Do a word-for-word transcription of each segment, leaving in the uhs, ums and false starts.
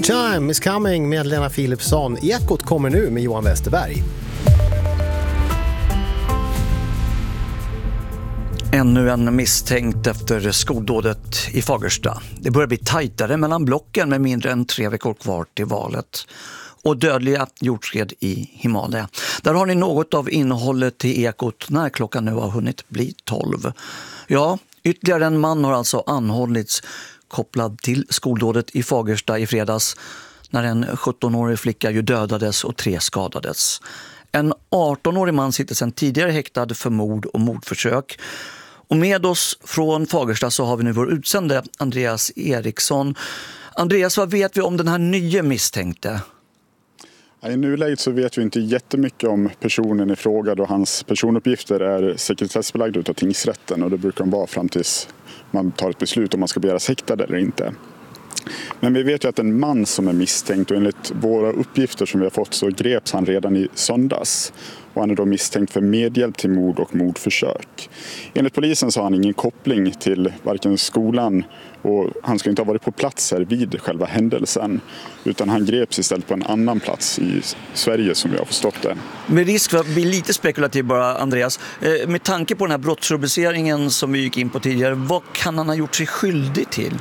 Good time is coming med Lena Philipsson. Ekot kommer nu med Johan Westerberg. Ännu en misstänkt efter skoldådet i Fagersta. Det börjar bli tajtare mellan blocken med mindre än tre veckor kvar till valet. Och dödliga jordskred i Himalaya. Där har ni något av innehållet i Ekot när klockan nu har hunnit bli tolv. Ja, ytterligare en man har alltså anhållits kopplad till skoldådet i Fagersta i fredags när en sjuttonårig flicka ju dödades och tre skadades. En artonårig man sitter sedan tidigare häktad för mord och mordförsök. Och med oss från Fagersta så har vi nu vår utsände Andreas Eriksson. Andreas, vad vet vi om den här nya misstänkte? I nuläget så vet vi inte jättemycket om personen i fråga då hans personuppgifter är sekretessbelagda utav tingsrätten och det brukar de vara fram tills man tar ett beslut om man ska begäras häktad eller inte. Men vi vet ju att en man som är misstänkt och enligt våra uppgifter som vi har fått så greps han redan i söndags. Och han är då misstänkt för medhjälp till mord och mordförsök. Enligt polisen så har han ingen koppling till varken skolan och han ska inte ha varit på plats här vid själva händelsen. Utan han greps istället på en annan plats i Sverige som vi har förstått det. Med risk för att bli lite spekulativ bara, Andreas. Med tanke på den här brottsrubriceringen som vi gick in på tidigare, vad kan han ha gjort sig skyldig till?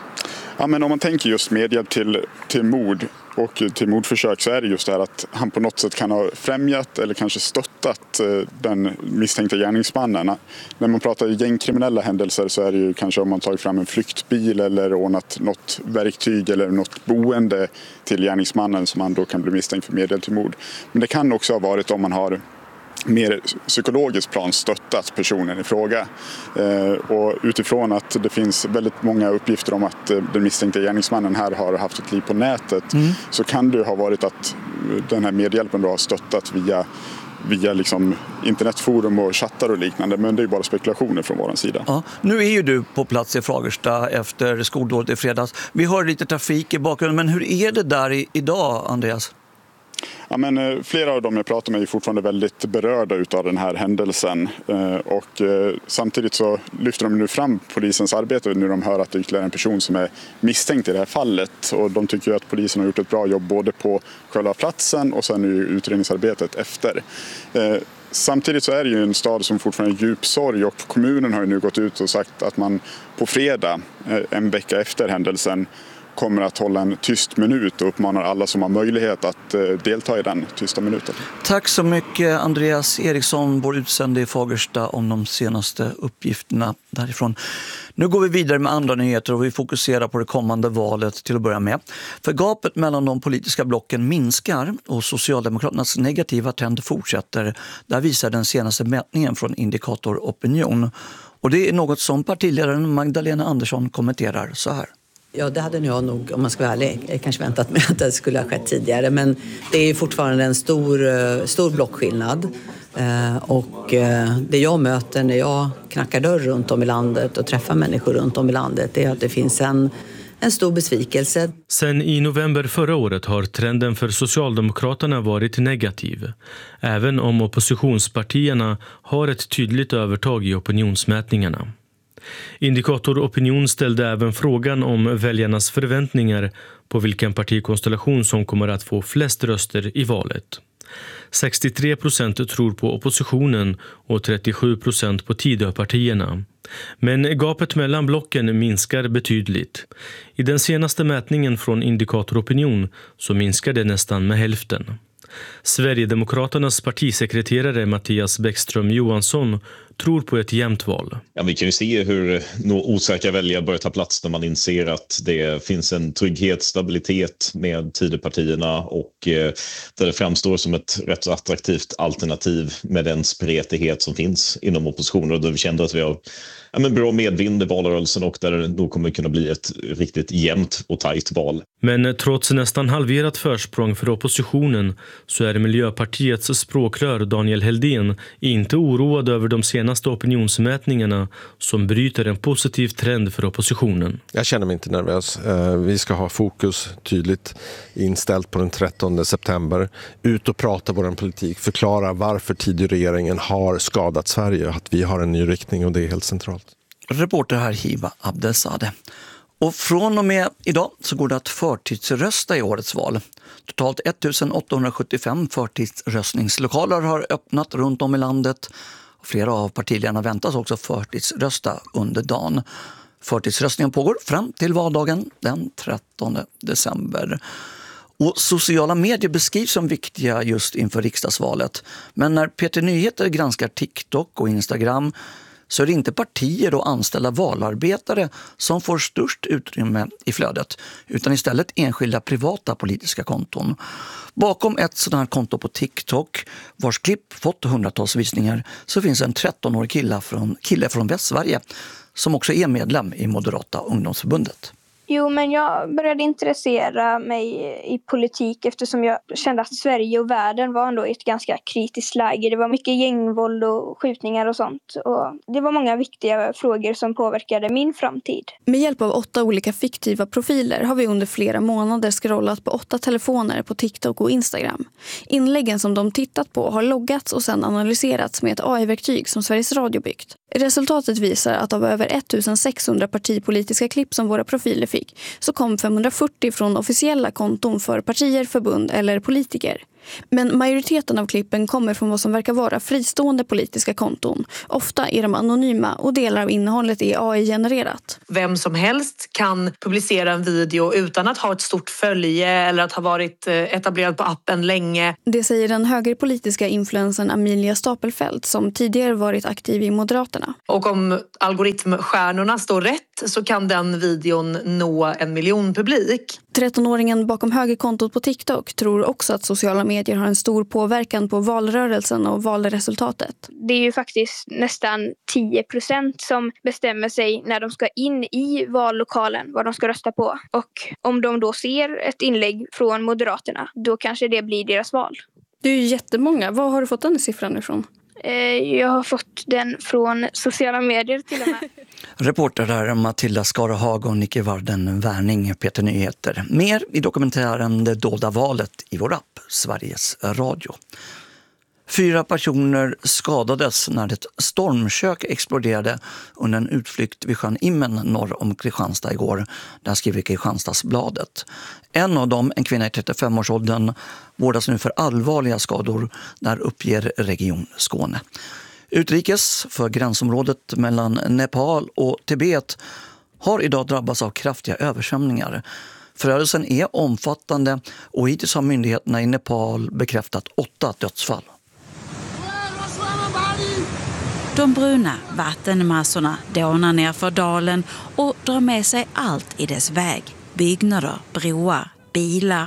Ja, men om man tänker just medhjälp till, till mord och till mordförsök så är det just det här att han på något sätt kan ha främjat eller kanske stöttat den misstänkta gärningsmannen. När man pratar gängkriminella händelser så är det ju kanske om man tagit fram en flyktbil eller ordnat något verktyg eller något boende till gärningsmannen som man då kan bli misstänkt för medhjälp till mord. Men det kan också ha varit om man har mer psykologiskt plan stöttat personen i fråga. Eh, och utifrån att det finns väldigt många uppgifter om att eh, den misstänkta gärningsmannen här har haft ett liv på nätet mm. så kan det ha varit att den här medhjälpen då har stöttat via, via liksom internetforum och chattar och liknande, men det är ju bara spekulationer från vår sida. Ja, nu är ju du på plats i Fagersta efter skoldådet i fredags. Vi hör lite trafik i bakgrunden, men hur är det där i, idag, Andreas? Ja, men, flera av dem jag pratar med är fortfarande väldigt berörda utav den här händelsen eh, och eh, samtidigt så lyfter de nu fram polisens arbete när de hör att det är ytterligare en person som är misstänkt i det här fallet och de tycker ju att polisen har gjort ett bra jobb både på själva platsen och sen i utredningsarbetet efter. Eh, Samtidigt så är det ju en stad som fortfarande är djup sorg och kommunen har ju nu gått ut och sagt att man på fredag, en vecka efter händelsen, kommer att hålla en tyst minut och uppmanar alla som har möjlighet att delta i den tysta minuten. Tack så mycket Andreas Eriksson, vår utsände i Fagersta, om de senaste uppgifterna därifrån. Nu går vi vidare med andra nyheter och vi fokuserar på det kommande valet till att börja med. För gapet mellan de politiska blocken minskar och Socialdemokraternas negativa trend fortsätter. Där visar den senaste mätningen från Indikator Opinion. Och det är något som partiledaren Magdalena Andersson kommenterar så här. Ja, det hade jag nog, om man ska vara ärlig, kanske väntat mig att det skulle ha skett tidigare. Men det är fortfarande en stor, stor blockskillnad. Och det jag möter när jag knackar dörr runt om i landet och träffar människor runt om i landet är att det finns en, en stor besvikelse. Sen i november förra året har trenden för Socialdemokraterna varit negativ. Även om oppositionspartierna har ett tydligt övertag i opinionsmätningarna. Indikator Opinion ställde även frågan om väljarnas förväntningar på vilken partikonstellation som kommer att få flest röster i valet. sextiotre procent tror på oppositionen och trettiosju procent på Tidöpartierna. Men gapet mellan blocken minskar betydligt. I den senaste mätningen från Indikator Opinion så minskar det nästan med hälften. Sverigedemokraternas partisekreterare Mattias Bäckström Johansson tror på ett jämnt val. Ja, vi kan ju se hur osäkra väljare börjar ta plats när man inser att det finns en trygghet, stabilitet med Tidöpartierna och eh, där det framstår som ett rätt så attraktivt alternativ med den spretighet som finns inom oppositionen och där vi känner att vi har ja, men bra medvind i valrörelsen och där det nog kommer kunna bli ett riktigt jämnt och tajt val. Men trots nästan halverat försprång för oppositionen så är Miljöpartiets språkrör Daniel Heldén inte oroad över de senaste opinionsmätningarna som bryter en positiv trend för oppositionen. Jag känner mig inte nervös. Vi ska ha fokus tydligt inställt på den trettonde september. Ut och prata vår politik, förklara varför Tidöregeringen har skadat Sverige och att vi har en ny riktning och det är helt centralt. Reporter här Hiva Abdesade. Och från och med idag så går det att förtidsrösta i årets val. Totalt ettusen åttahundrasjuttiofem förtidsröstningslokaler har öppnat runt om i landet. Flera av partiledarna väntas också förtidsrösta under dagen. Förtidsröstningen pågår fram till valdagen den trettonde december. Och sociala medier beskrivs som viktiga just inför riksdagsvalet. Men när P T Nyheter granskar TikTok och Instagram så är det inte partier och anställda valarbetare som får störst utrymme i flödet, utan istället enskilda privata politiska konton. Bakom ett sådant konto på TikTok, vars klipp fått hundratals visningar, så finns en trettonårig kille från, kille från Västsverige som också är medlem i Moderata ungdomsförbundet. Jo, men jag började intressera mig i politik eftersom jag kände att Sverige och världen var ändå i ett ganska kritiskt läge. Det var mycket gängvåld och skjutningar och sånt. Och det var många viktiga frågor som påverkade min framtid. Med hjälp av åtta olika fiktiva profiler har vi under flera månader scrollat på åtta telefoner på TikTok och Instagram. Inläggen som de tittat på har loggats och sedan analyserats med ett A I-verktyg som Sveriges Radio byggt. Resultatet visar att av över ettusen sexhundra partipolitiska klipp som våra profiler fick så kom femhundrafyrtio från officiella konton för partier, förbund eller politiker. Men majoriteten av klippen kommer från vad som verkar vara fristående politiska konton. Ofta är de anonyma och delar av innehållet är A I-genererat. Vem som helst kan publicera en video utan att ha ett stort följe eller att ha varit etablerad på appen länge. Det säger den högerpolitiska influensen Amelia Stapelfelt som tidigare varit aktiv i Moderaterna. Och om algoritmstjärnorna står rätt så kan den videon nå en miljon publik. trettonåringen bakom högerkontot på TikTok tror också att sociala medier har en stor påverkan på valrörelsen och valresultatet. Det är ju faktiskt nästan tio procent som bestämmer sig när de ska in i vallokalen vad de ska rösta på. Och om de då ser ett inlägg från Moderaterna, då kanske det blir deras val. Det är ju jättemånga. Var har du fått den siffran ifrån? Jag har fått den från sociala medier till och med. Reportrar Matilda Skarahag och Nicke Varden Värning, P T Nyheter. Mer i dokumentären Det dolda valet i vår app, Sveriges Radio. Fyra personer skadades när ett stormkök exploderade under en utflykt vid sjön Immen norr om Kristianstad igår. Där skriver Kristianstadsbladet. En av dem, en kvinna i trettiofem-årsåldern, vårdas nu för allvarliga skador, där uppger Region Skåne. Utrikes för gränsområdet mellan Nepal och Tibet har idag drabbats av kraftiga översvämningar. Förödelsen är omfattande och hittills har myndigheterna i Nepal bekräftat åtta dödsfall. De bruna vattenmassorna dånar ner för dalen och drar med sig allt i dess väg. Byggnader, broar, bilar.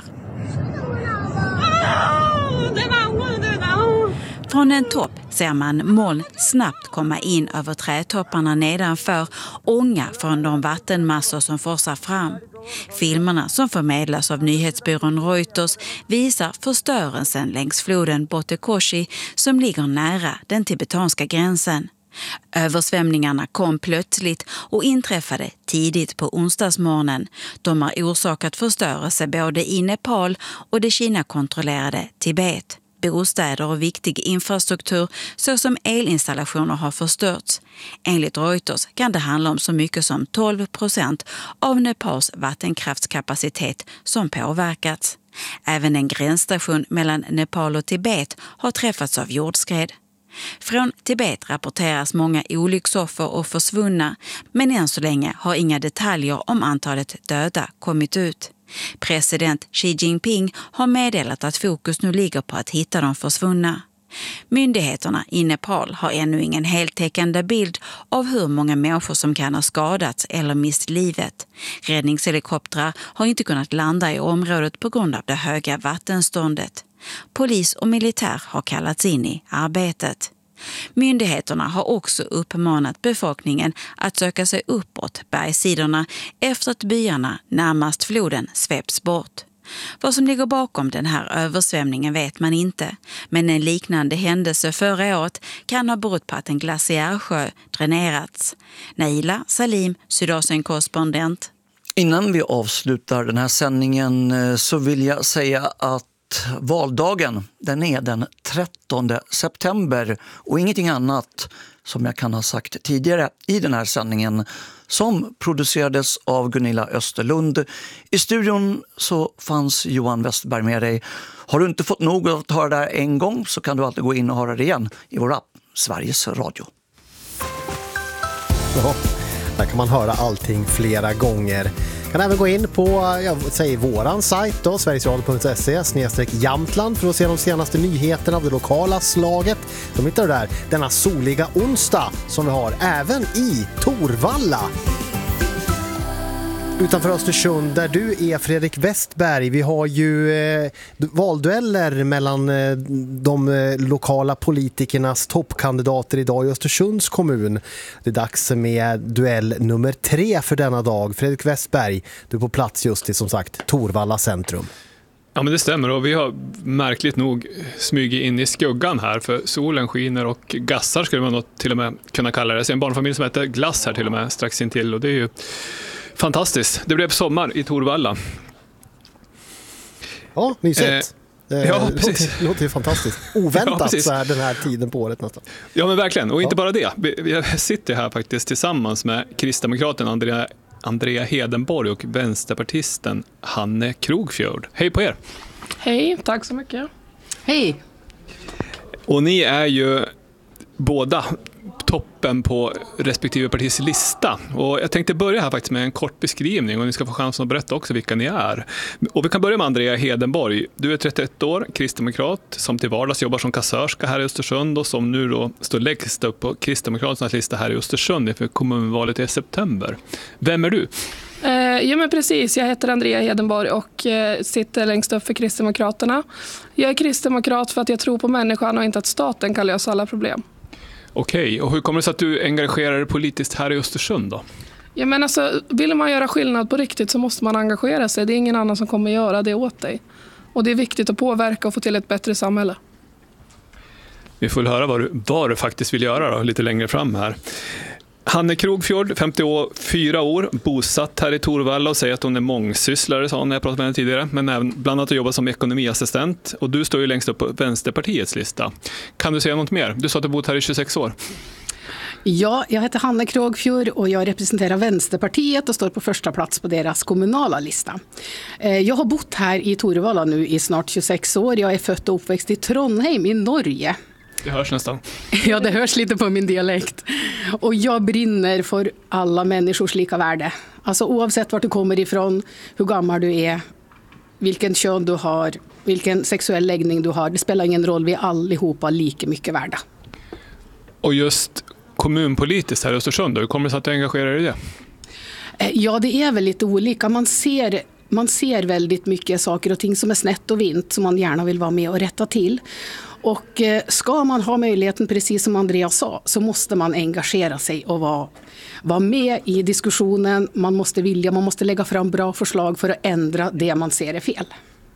Från en topp ser man moln snabbt komma in över trädtopparna nedanför, ånga från de vattenmassor som forsar fram. Filmerna som förmedlas av nyhetsbyrån Reuters visar förstörelsen längs floden Botekoshi som ligger nära den tibetanska gränsen. Översvämningarna kom plötsligt och inträffade tidigt på onsdagsmorgonen. De har orsakat förstörelse både i Nepal och det Kina-kontrollerade Tibet. Bostäder och viktig infrastruktur såsom elinstallationer har förstörts. Enligt Reuters kan det handla om så mycket som tolv procent av Nepals vattenkraftskapacitet som påverkats. Även en gränsstation mellan Nepal och Tibet har träffats av jordskred. Från Tibet rapporteras många olycksoffer och försvunna, men än så länge har inga detaljer om antalet döda kommit ut. President Xi Jinping har meddelat att fokus nu ligger på att hitta de försvunna. Myndigheterna i Nepal har ännu ingen heltäckande bild av hur många människor som kan ha skadats eller mist livet. Räddningshelikoptrar har inte kunnat landa i området på grund av det höga vattenståndet. Polis och militär har kallats in i arbetet. Myndigheterna har också uppmanat befolkningen att söka sig uppåt bergssidorna efter att byarna närmast floden sveps bort. Vad som ligger bakom den här översvämningen vet man inte, men en liknande händelse förra året kan ha berott på att en glaciärsjö dränerats. Naila Salim, Sydasien-korrespondent. Innan vi avslutar den här sändningen så vill jag säga att valdagen, den är den trettonde september och ingenting annat som jag kan ha sagt tidigare i den här sändningen som producerades av Gunilla Österlund. I studion så fanns Johan Westerberg med dig. Har du inte fått nog att höra det här en gång så kan du alltid gå in och höra det igen i vår app Sveriges Radio. Ja, där kan man höra allting flera gånger. Kan även gå in på jag säger, våran sajt då, sverigesradio punkt se snedstreck Jämtland för att se de senaste nyheterna av det lokala slaget. De hittar du där denna soliga onsdag som vi har även i Torvalla. Utanför Östersund där du är Fredrik Westberg. Vi har ju eh, valdueller mellan eh, de eh, lokala politikernas toppkandidater idag i Östersunds kommun. Det är dags med duell nummer tre för denna dag. Fredrik Westberg, du är på plats just i som sagt Torvalla centrum. Ja, men det stämmer och vi har märkligt nog smugit in i skuggan här för solen skiner och gassar skulle man nog till och med kunna kalla det. Det är en barnfamilj som heter Glass här till och med strax intill och det är ju fantastiskt. Det blev sommar i Torvalla. Ja, mysigt. Eh, ja, precis. Det låter, låter ju fantastiskt. Oväntat ja, så här den här tiden på året nästan. Ja, men verkligen. Och inte ja. bara det. Vi sitter här faktiskt tillsammans med kristdemokraten Andrea, Andrea Hedenborg och vänsterpartisten Hanne Krogfjord. Hej på er! Hej, tack så mycket. Hej! Och ni är ju båda toppen på respektive partis lista. Och jag tänkte börja här faktiskt med en kort beskrivning och ni ska få chansen att berätta också vilka ni är. Och vi kan börja med Andrea Hedenborg. Du är trettioett år, kristdemokrat som till vardags jobbar som kassörska här i Östersund och som nu då står längst upp på Kristdemokraternas lista här i Östersund inför kommunvalet i september. Vem är du? Eh, ja men precis, jag heter Andrea Hedenborg och eh, sitter längst upp för Kristdemokraterna. Jag är kristdemokrat för att jag tror på människan och inte att staten kan lösa alla problem. Okej, och hur kommer det sig att du engagerar dig politiskt här i Östersund då? Ja, men alltså, vill man göra skillnad på riktigt så måste man engagera sig. Det är ingen annan som kommer göra det åt dig. Och det är viktigt att påverka och få till ett bättre samhälle. Vi får höra vad du, vad du faktiskt vill göra då, lite längre fram här. Hanne Krogfjord, femtiofyra år, bosatt här i Torvalla och säger att hon är mångsysslare, sa hon när jag pratade med henne tidigare, men även bland annat att jobba som ekonomiassistent. Och du står ju längst upp på Vänsterpartiets lista. Kan du säga något mer? Du sa att du bott här i tjugosex år. Ja, jag heter Hanne Krogfjord och jag representerar Vänsterpartiet och står på första plats på deras kommunala lista. Jag har bott här i Torvalla nu i snart tjugosex år. Jag är född och uppväxt i Trondheim i Norge. Det hörs nästan. Ja, det hörs lite på min dialekt. Och jag brinner för alla människors lika värde. Alltså oavsett vart du kommer ifrån, hur gammal du är, vilken kön du har, vilken sexuell läggning du har. Det spelar ingen roll, vi är allihopa lika mycket värda. Och just kommunpolitiskt här i Östersund, hur kommer det sig att du engagerar dig i det? Ja, det är väl lite olika. Man ser... Man ser väldigt mycket saker och ting som är snett och vint som man gärna vill vara med och rätta till. Och ska man ha möjligheten, precis som Andreas sa, så måste man engagera sig och vara, vara med i diskussionen. Man måste vilja, man måste lägga fram bra förslag för att ändra det man ser är fel.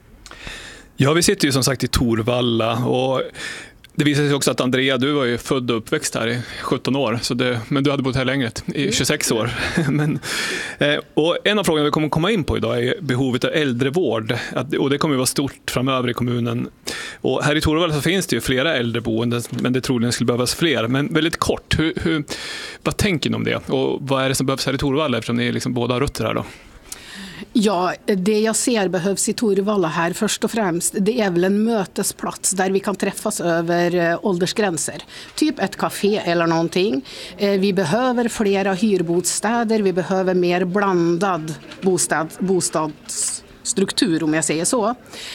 Ja, vi sitter ju som sagt i Torvalla och det visar sig också att Andrea, du var ju född och uppväxt här i sjutton år, så det, men du hade bott här längre, i tjugosex år. men, eh, och en av frågorna vi kommer komma in på idag är behovet av äldrevård. Att, och det kommer att vara stort framöver i kommunen. Och här i Torvalla så finns det ju flera äldreboenden, men det troligen skulle behövas fler. Men väldigt kort, hur, hur, vad tänker ni om det? Och vad är det som behövs här i Torvalla eftersom ni liksom båda har rötter här då? Ja, det jag ser behövs i Torvalla här först och främst, det är väl en mötesplats där vi kan träffas över åldersgränser. Typ ett café eller någonting. Vi behöver flera hyrbostäder, vi behöver mer blandad bostad, bostadsstruktur om jag säger så.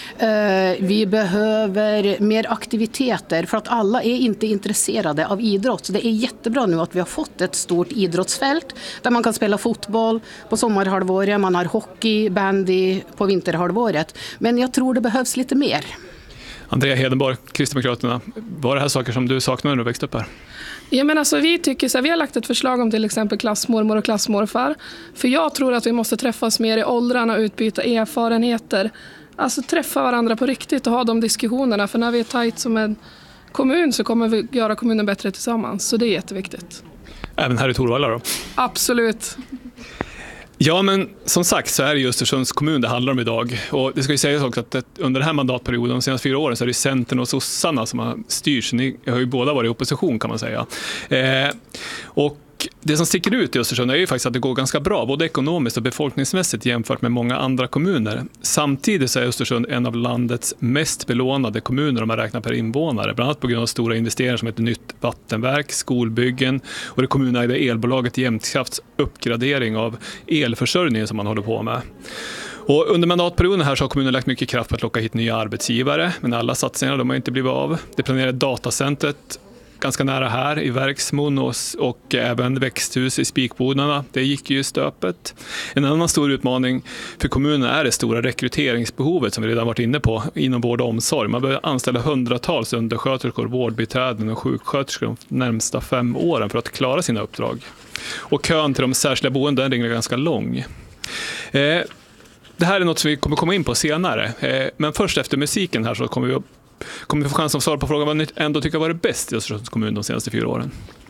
Vi behöver mer aktiviteter för att alla är inte intresserade av idrott. Så det är jättebra nu att vi har fått ett stort idrottsfält där man kan spela fotboll på sommarhalvåret, man har hockey, bandy på vinterhalvåret. Men jag tror det behövs lite mer. Andrea Hedenborg, Kristdemokraterna, var det här saker som du saknade när du växte upp här? Ja, men alltså, vi, tycker så här, vi har lagt ett förslag om till exempel klassmormor och klassmorfar. För jag tror att vi måste träffas mer i åldrarna och utbyta erfarenheter. Alltså träffa varandra på riktigt och ha de diskussionerna. För när vi är tajt som en kommun så kommer vi göra kommunen bättre tillsammans. Så det är jätteviktigt. Även här i Torvalla då? Absolut. Ja, men som sagt så är det just Östersunds kommun det handlar om idag. Och det ska ju sägas också att under den här mandatperioden, de senaste fyra åren, så är det Centern och Sossarna som har styrt. Så ni har ju båda varit i opposition kan man säga. Eh, och Och det som sticker ut i Östersund är ju faktiskt att det går ganska bra, både ekonomiskt och befolkningsmässigt jämfört med många andra kommuner. Samtidigt så är Östersund en av landets mest belånade kommuner om man räknar per invånare, bland annat på grund av stora investeringar som ett nytt vattenverk, skolbyggen och det kommunägda elbolaget Jämtkrafts uppgradering av elförsörjningen som man håller på med. Och under mandatperioden här så har kommunen lagt mycket kraft på att locka hit nya arbetsgivare, men alla satsningar de har inte blivit av. Det planerade datacentret ganska nära här i Verksmon och, och även växthus i Spikbodarna. Det gick ju i stöpet. En annan stor utmaning för kommunen är det stora rekryteringsbehovet som vi redan varit inne på inom vård och omsorg. Man behöver anställa hundratals undersköterskor, vårdbiträden och sjuksköterskor de närmsta fem åren för att klara sina uppdrag. Och kön till de särskilda boenden är ganska lång. Eh, det här är något som vi kommer komma in på senare. Eh, men först efter musiken här så kommer vi att Kommer vi få chans att svara på frågan vad ni ändå tycker var det bäst i Östersunds kommun de senaste fyra åren?